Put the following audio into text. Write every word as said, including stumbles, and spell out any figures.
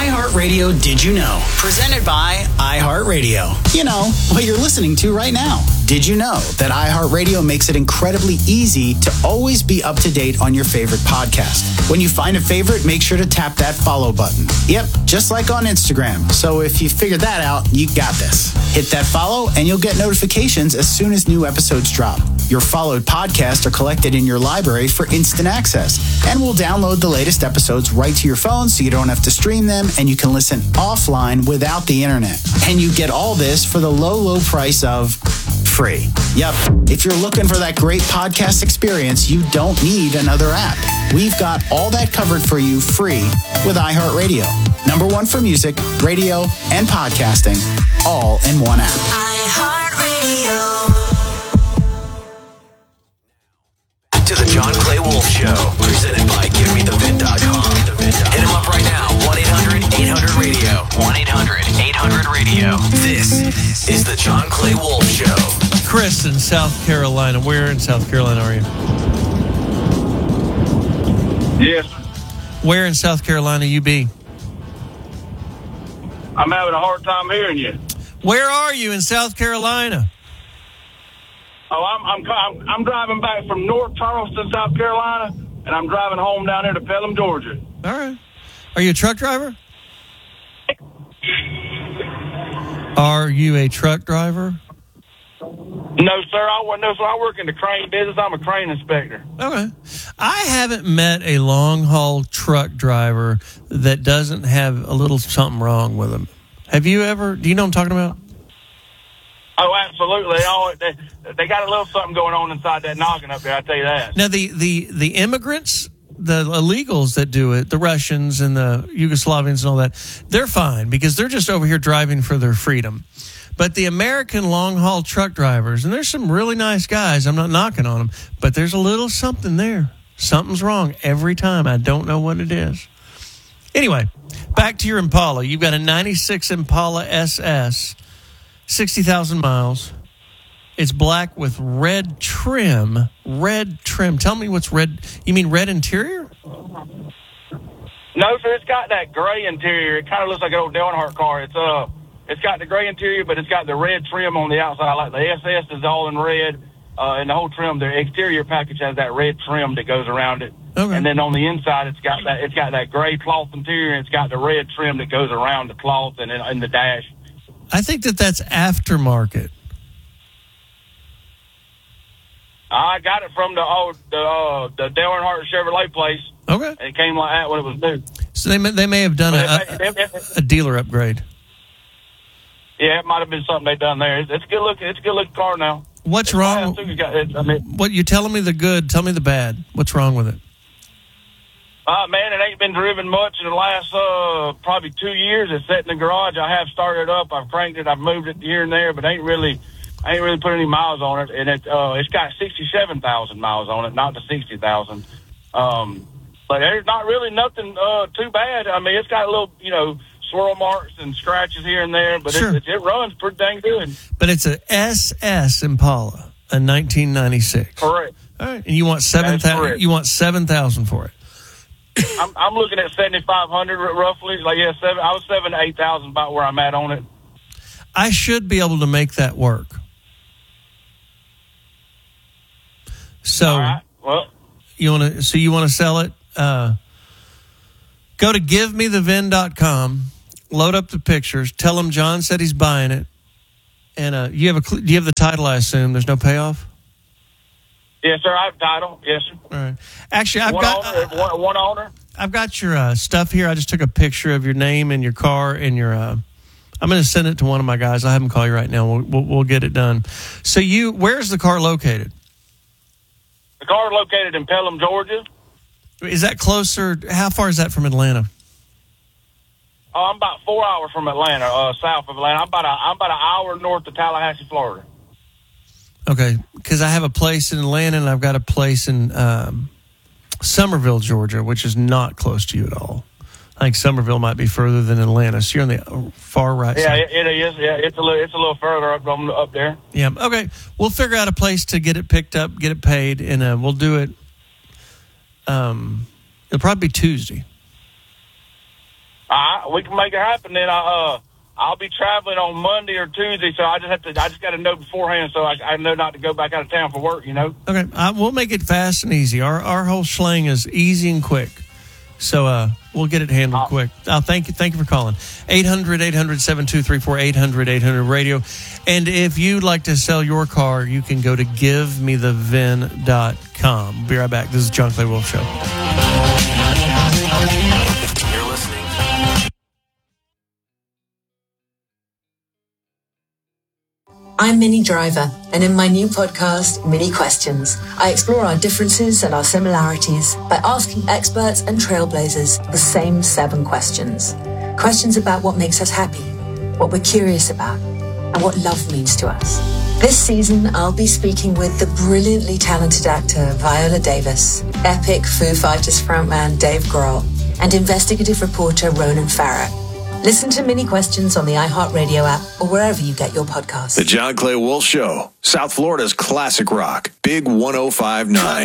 iHeartRadio Did You Know? Presented by iHeartRadio. You know, what you're listening to right now. Did you know that iHeartRadio makes it incredibly easy to always be up to date on your favorite podcast? When you find a favorite, make sure to tap that follow button. Yep, just like on Instagram. So if you figured that out, you got this. Hit that follow and you'll get notifications as soon as new episodes drop. Your followed podcasts are collected in your library for instant access. And we'll download the latest episodes right to your phone so you don't have to stream them and you can listen offline without the internet. And you get all this for the low, low price of free. Yep. If you're looking for that great podcast experience, you don't need another app. We've got all that covered for you free with iHeartRadio. Number one for music, radio, and podcasting, all in one app. iHeartRadio. To the John Clay Wolf Show, presented by Give Me The Vin dot com. Hit him up right now, one eight hundred eight hundred radio. one eight hundred eight hundred radio. This is the John Clay Wolf Show. Chris in South Carolina. Where in South Carolina are you? Yes. Where in South Carolina you be? I'm having a hard time hearing you. Where are you in South Carolina? Oh, I'm I'm I'm, I'm driving back from North Charleston, South Carolina, and I'm driving home down here to Pelham, Georgia. All right. Are you a truck driver? Are you a truck driver? No, sir. I work, no, sir. I work in the crane business. I'm a crane inspector. Okay. I haven't met a long-haul truck driver that doesn't have a little something wrong with him. Have you ever? Do you know what I'm talking about? Oh, absolutely. Oh, they, they got a little something going on inside that noggin up there, I tell you that. Now, the, the, the immigrants, the illegals that do it, the Russians and the Yugoslavians and all that, they're fine because they're just over here driving for their freedom. But the American long-haul truck drivers, and there's some really nice guys, I'm not knocking on them, but there's a little something there. Something's wrong every time. I don't know what it is. Anyway, back to your Impala. You've got a ninety-six Impala S S, sixty thousand miles. It's black with red trim. Red trim. Tell me what's red. You mean red interior? No, sir. It's got that gray interior. It kind of looks like an old Dellenhart car. It's uh, it's got the gray interior, but it's got the red trim on the outside. Like the S S is all in red, uh, and the whole trim, the exterior package has that red trim that goes around it. Okay. And then on the inside, it's got that it's got that gray cloth interior, and it's got the red trim that goes around the cloth and in, in the dash. I think that that's aftermarket. I got it from the old the uh, the Dellenhart Chevrolet place. Okay. And it came like that when it was new. So they may, they may have done a, a, a dealer upgrade. Yeah, it might have been something they done there. It's, it's good looking. It's a good looking car now. What's it's wrong? Too, got, it, I mean, what you're telling me the good? Tell me the bad. What's wrong with it? Uh, man, it ain't been driven much in the last uh, probably two years. It's sitting in the garage. I have started it up. I've cranked it. I've moved it here and there, but ain't really, I ain't really put any miles on it. And it uh, it's got sixty-seven thousand miles on it, not the sixty thousand. Um, but there's not really nothing uh, too bad. I mean, it's got a little, you know, swirl marks and scratches here and there, but sure. it, it, it runs pretty dang good. But it's a S S Impala, a nineteen ninety-six. Correct. All right, and you want seven thousand. You want seven thousand for it. I'm, I'm looking at seventy-five hundred roughly. Like yeah, seven. I was seven to eight thousand about where I'm at on it. I should be able to make that work. So, all right. Well, you want to? So you want to sell it? Uh, go to give me the vin dot com. Load up the pictures. Tell them John said he's buying it. And uh, you have a do you have the title? I assume there's no payoff. Yes, sir. I have title. Yes, sir. All right. Actually, I've one got owner, uh, one, one owner. I've got your uh, stuff here. I just took a picture of your name and your car and your. Uh, I'm going to send it to one of my guys. I'll have him call you right now. We'll, we'll we'll get it done. So you, where's the car located? The car is located in Pelham, Georgia. Is that closer? How far is that from Atlanta? Oh, I'm about four hours from Atlanta, uh, south of Atlanta. I'm about a, I'm about an hour north of Tallahassee, Florida. Okay, because I have a place in Atlanta and I've got a place in um, Summerville, Georgia, which is not close to you at all. I think Summerville might be further than Atlanta. So you're on the far right yeah, side. Yeah, it, it is. Yeah, it's a little, it's a little further up um, up there. Yeah. Okay. We'll figure out a place to get it picked up, get it paid, and uh, we'll do it. Um, it'll probably be Tuesday. All right, we can make it happen. Then I, uh, I'll be traveling on Monday or Tuesday, so I just have to. I just got to know beforehand, so I, I know not to go back out of town for work. You know. Okay, uh, we'll make it fast and easy. Our our whole slang is easy and quick, so uh, we'll get it handled Uh, quick. Uh, thank you, thank you for calling. eight hundred, eight hundred, seven two three four, eight hundred, eight hundred radio. And if you'd like to sell your car, you can go to give me the vin dot com. Be right back. This is John Clay Wolf Show. You're listening. I'm Minnie Driver, and in my new podcast, Mini Questions, I explore our differences and our similarities by asking experts and trailblazers the same seven questions. Questions about what makes us happy, what we're curious about, and what love means to us. This season, I'll be speaking with the brilliantly talented actor Viola Davis, epic Foo Fighters frontman Dave Grohl, and investigative reporter Ronan Farrow. Listen to Mini Questions on the iHeartRadio app or wherever you get your podcasts. The John Clay Wolf Show, South Florida's classic rock, Big one oh five point nine.